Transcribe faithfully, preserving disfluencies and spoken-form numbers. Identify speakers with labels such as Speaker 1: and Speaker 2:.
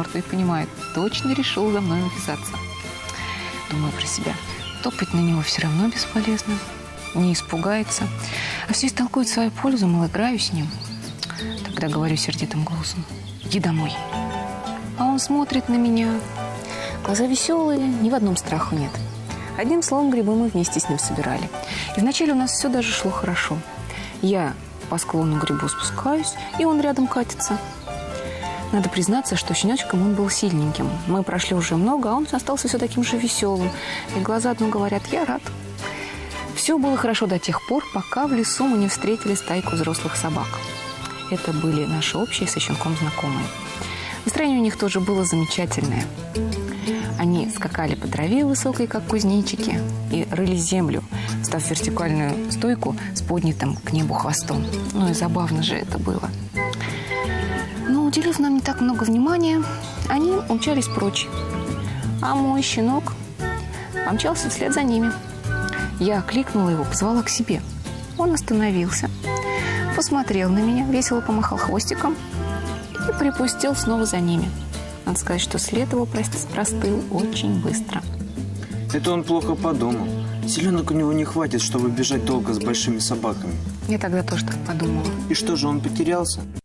Speaker 1: морду и понимает, точно решил за мной увязаться. Думаю про себя, топать на него все равно бесполезно, не испугается, а все истолкует в свою пользу, мол, играю с ним. Тогда говорю сердитым голосом, иди домой. А он смотрит на меня, глаза веселые, ни в одном страху нет. Одним словом, грибы мы вместе с ним собирали. И вначале у нас все даже шло хорошо. Я по склону грибу спускаюсь, и он рядом катится. Надо признаться, что щеночком он был сильненьким. Мы прошли уже много, а он остался все таким же веселым. И глаза одно говорят, я рад. Все было хорошо до тех пор, пока в лесу мы не встретили стайку взрослых собак. Это были наши общие со щенком знакомые. Настроение у них тоже было замечательное. Они скакали по траве высокой, как кузнечики, и рыли землю, став в вертикальную стойку с поднятым к небу хвостом. Ну и забавно же это было. Но, уделив нам не так много внимания, они умчались прочь. А мой щенок помчался вслед за ними. Я кликнула его, позвала к себе. Он остановился, посмотрел на меня, весело помахал хвостиком и припустил снова за ними. Надо сказать, что след его простыл очень быстро.
Speaker 2: Это он плохо подумал. Селенок у него не хватит, чтобы бежать долго с большими собаками.
Speaker 1: Я тогда тоже так подумала.
Speaker 2: И что же, он потерялся?